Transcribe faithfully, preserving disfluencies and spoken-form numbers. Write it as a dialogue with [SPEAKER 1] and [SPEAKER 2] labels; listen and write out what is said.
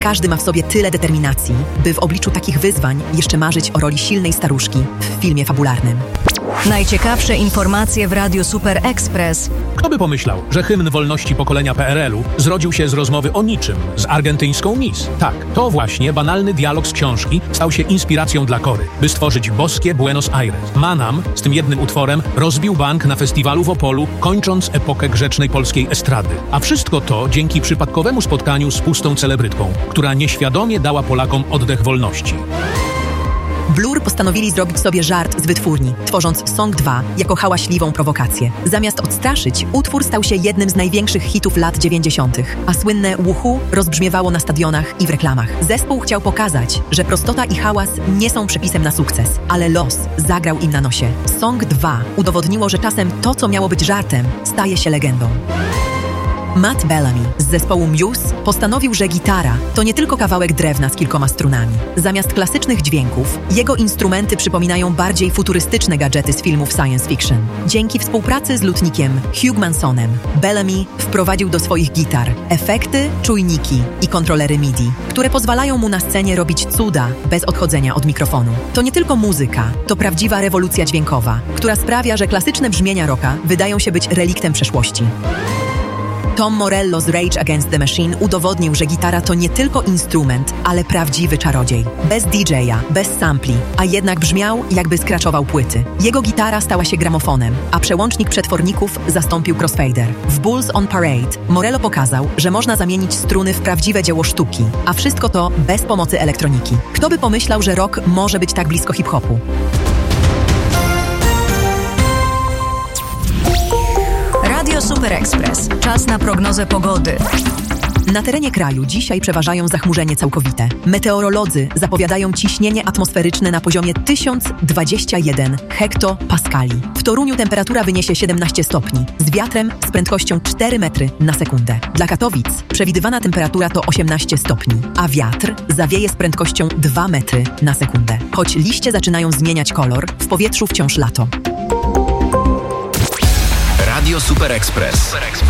[SPEAKER 1] Każdy ma w sobie tyle determinacji, by w obliczu takich wyzwań jeszcze marzyć o roli silnej staruszki w filmie fabularnym.
[SPEAKER 2] Najciekawsze informacje w Radiu Super Express.
[SPEAKER 3] Kto by pomyślał, że hymn wolności pokolenia P R L-u zrodził się z rozmowy o niczym, z argentyńską Miss? Tak, to właśnie banalny dialog z książki stał się inspiracją dla Kory, by stworzyć boskie Buenos Aires. Manam z tym jednym utworem rozbił bank na festiwalu w Opolu, kończąc epokę grzecznej polskiej estrady. A wszystko to dzięki przypadkowemu spotkaniu z pustą celebrytką, która nieświadomie dała Polakom oddech wolności.
[SPEAKER 1] Blur postanowili zrobić sobie żart z wytwórni, tworząc Song dwa jako hałaśliwą prowokację. Zamiast odstraszyć, utwór stał się jednym z największych hitów lat dziewięćdziesiątych, a słynne Woohoo rozbrzmiewało na stadionach i w reklamach. Zespół chciał pokazać, że prostota i hałas nie są przepisem na sukces, ale los zagrał im na nosie. Song dwa udowodniło, że czasem to, co miało być żartem, staje się legendą. Matt Bellamy z zespołu Muse postanowił, że gitara to nie tylko kawałek drewna z kilkoma strunami. Zamiast klasycznych dźwięków, jego instrumenty przypominają bardziej futurystyczne gadżety z filmów science fiction. Dzięki współpracy z lutnikiem Hugh Mansonem, Bellamy wprowadził do swoich gitar efekty, czujniki i kontrolery M I D I, które pozwalają mu na scenie robić cuda bez odchodzenia od mikrofonu. To nie tylko muzyka, to prawdziwa rewolucja dźwiękowa, która sprawia, że klasyczne brzmienia rocka wydają się być reliktem przeszłości. Tom Morello z Rage Against the Machine udowodnił, że gitara to nie tylko instrument, ale prawdziwy czarodziej. Bez D J a, bez sampli, a jednak brzmiał, jakby skraczował płyty. Jego gitara stała się gramofonem, a przełącznik przetworników zastąpił crossfader. W Bulls on Parade Morello pokazał, że można zamienić struny w prawdziwe dzieło sztuki, a wszystko to bez pomocy elektroniki. Kto by pomyślał, że rock może być tak blisko hip-hopu?
[SPEAKER 2] Radio Super Express. Czas na prognozę pogody.
[SPEAKER 1] Na terenie kraju dzisiaj przeważają zachmurzenie całkowite. Meteorolodzy zapowiadają ciśnienie atmosferyczne na poziomie tysiąc dwadzieścia jeden hektopaskali. W Toruniu temperatura wyniesie siedemnaście stopni, z wiatrem z prędkością cztery metry na sekundę. Dla Katowic przewidywana temperatura to osiemnaście stopni, a wiatr zawieje z prędkością dwa metry na sekundę. Choć liście zaczynają zmieniać kolor, w powietrzu wciąż lato.
[SPEAKER 4] Radio Super Express.